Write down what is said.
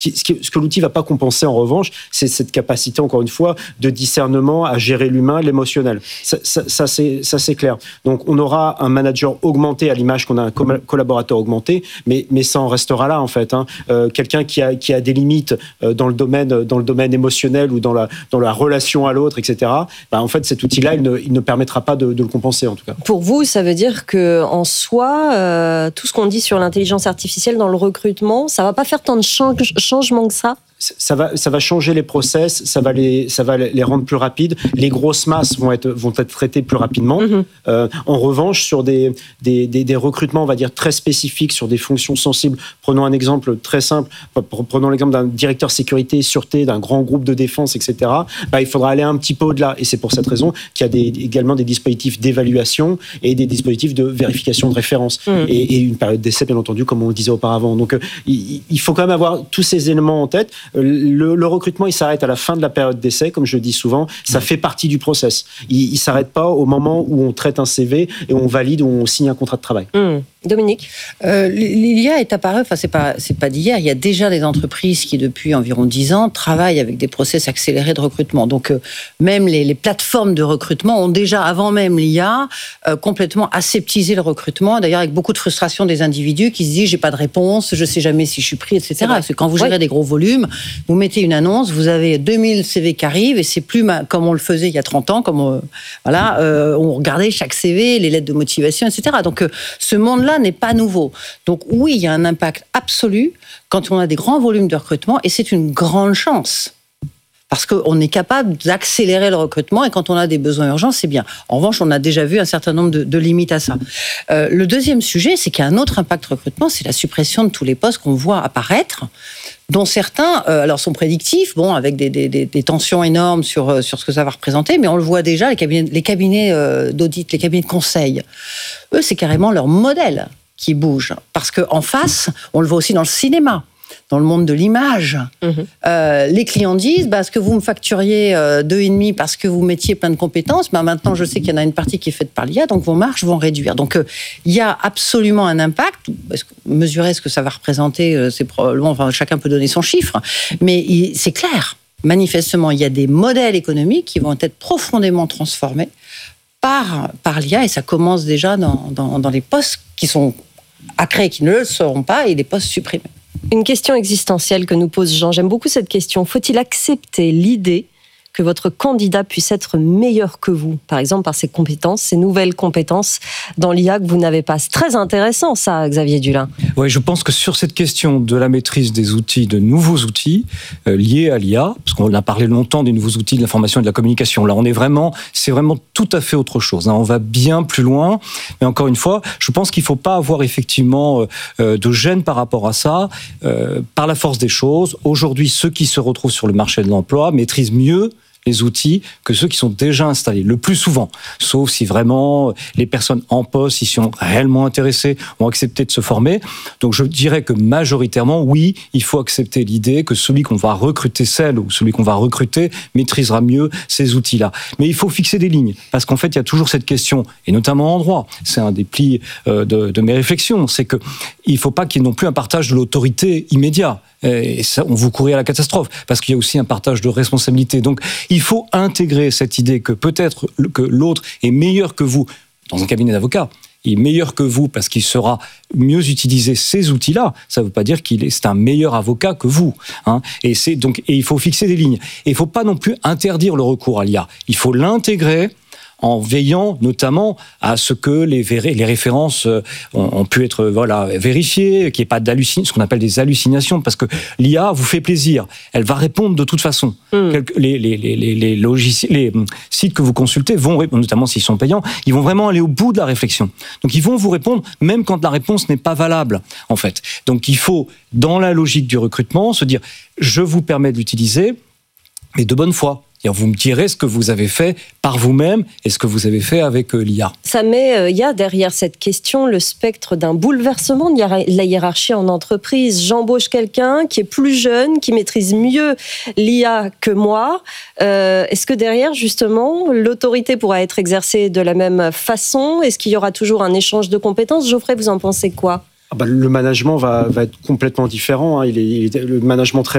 Ce que l'outil va pas compenser en revanche, c'est cette capacité, encore une fois, de discernement à gérer l'humain, l'émotionnel. Ça c'est clair. Donc on aura un manager augmenté à l'image qu'on a un collaborateur augmenté, mais ça en restera là en fait. Quelqu'un qui a des limites dans le domaine émotionnel ou dans la relation à l'autre, etc. En fait cet outil-là, il ne permettra pas de le compenser en tout cas. Pour vous, ça veut dire que en soi, tout ce qu'on dit sur l'intelligence artificielle dans le recrutement, ça va pas faire tant de changement que ça? Ça va changer les process, ça va les rendre plus rapides. Les grosses masses vont être traitées plus rapidement. En revanche, sur des recrutements, on va dire très spécifiques, sur des fonctions sensibles. Prenons un exemple très simple. Prenons l'exemple d'un directeur sécurité et sûreté d'un grand groupe de défense, etc. Il faudra aller un petit peu au-delà. Et c'est pour cette raison qu'il y a également des dispositifs d'évaluation et des dispositifs de vérification de référence. Et une période d'essai, bien entendu, comme on le disait auparavant. Donc, il faut quand même avoir tous ces éléments en tête. Le recrutement, il s'arrête à la fin de la période d'essai, comme je le dis souvent. Ça fait partie du process. Il s'arrête pas au moment où on traite un CV et on valide ou on signe un contrat de travail. Dominique, l'IA est apparue, c'est pas d'hier. Il y a déjà des entreprises qui, depuis environ 10 ans, travaillent avec des process accélérés de recrutement. Donc, même les plateformes de recrutement ont déjà, avant même l'IA, complètement aseptisé le recrutement. D'ailleurs, avec beaucoup de frustration des individus qui se disent j'ai pas de réponse, je sais jamais si je suis pris, etc. Parce que quand vous gérez des gros volumes, vous mettez une annonce, vous avez 2000 CV qui arrivent et c'est plus comme on le faisait il y a 30 ans, on regardait chaque CV, les lettres de motivation, etc. Donc, ce monde-là n'est pas nouveau. Donc oui, il y a un impact absolu quand on a des grands volumes de recrutement et c'est une grande chance. Parce qu'on est capable d'accélérer le recrutement et quand on a des besoins urgents, c'est bien. En revanche, on a déjà vu un certain nombre de limites à ça. Le deuxième sujet, c'est qu'il y a un autre impact recrutement, c'est la suppression de tous les postes qu'on voit apparaître, dont certains sont prédictifs, avec des tensions énormes sur ce que ça va représenter, mais on le voit déjà, les cabinets d'audit, les cabinets de conseil, eux, c'est carrément leur modèle qui bouge. Parce qu'en face, on le voit aussi dans le cinéma, dans le monde de l'image. Les clients disent, est-ce que vous me facturiez 2,5 parce que vous mettiez plein de compétences, maintenant je sais qu'il y en a une partie qui est faite par l'IA, donc vos marges vont réduire. Donc il y a absolument un impact. Mesurer ce que ça va représenter, c'est probablement, chacun peut donner son chiffre, mais c'est clair. Manifestement, il y a des modèles économiques qui vont être profondément transformés par l'IA, et ça commence déjà dans les postes qui sont à créer, qui ne le seront pas, et les postes supprimés. Une question existentielle que nous pose Jean. J'aime beaucoup cette question. Faut-il accepter l'idée que votre candidat puisse être meilleur que vous, par exemple par ses compétences, ses nouvelles compétences dans l'IA que vous n'avez pas? C'est très intéressant ça, Xavier Dulin. Oui, je pense que sur cette question de la maîtrise des outils, de nouveaux outils liés à l'IA, parce qu'on a parlé longtemps des nouveaux outils de l'information et de la communication, là c'est vraiment tout à fait autre chose. On va bien plus loin, mais encore une fois, je pense qu'il ne faut pas avoir effectivement de gêne par rapport à ça. Par la force des choses, aujourd'hui, ceux qui se retrouvent sur le marché de l'emploi maîtrisent mieux les outils que ceux qui sont déjà installés, le plus souvent, sauf si vraiment les personnes en poste, ils sont réellement intéressés, ont accepté de se former. Donc je dirais que majoritairement, oui, il faut accepter l'idée que celui qu'on va recruter, celui qu'on va recruter, maîtrisera mieux ces outils-là. Mais il faut fixer des lignes, parce qu'en fait, il y a toujours cette question, et notamment en droit, c'est un des plis de mes réflexions, c'est que il ne faut pas qu'il y ait non plus un partage de l'autorité immédiat. Et ça, on vous courir à la catastrophe, parce qu'il y a aussi un partage de responsabilité. Donc, il faut intégrer cette idée que peut-être que l'autre est meilleur que vous dans un cabinet d'avocats. Il est meilleur que vous parce qu'il saura mieux utiliser ces outils-là. Ça ne veut pas dire c'est un meilleur avocat que vous. Et il faut fixer des lignes. Et il ne faut pas non plus interdire le recours à l'IA. Il faut l'intégrer en veillant notamment à ce que les références ont pu être vérifiées, qu'il n'y ait pas ce qu'on appelle des hallucinations, parce que l'IA vous fait plaisir, elle va répondre de toute façon. Les sites que vous consultez vont répondre, notamment s'ils sont payants, ils vont vraiment aller au bout de la réflexion. Donc ils vont vous répondre même quand la réponse n'est pas valable, en fait. Donc il faut, dans la logique du recrutement, se dire je vous permets de l'utiliser, mais de bonne foi. Vous me direz ce que vous avez fait par vous-même et ce que vous avez fait avec l'IA. Ça met, il y a derrière cette question le spectre d'un bouleversement de la hiérarchie en entreprise. J'embauche quelqu'un qui est plus jeune, qui maîtrise mieux l'IA que moi. Est-ce que derrière, justement, l'autorité pourra être exercée de la même façon? Est-ce qu'il y aura toujours un échange de compétences? Geoffrey, vous en pensez quoi? Le management va être complètement différent. Le management très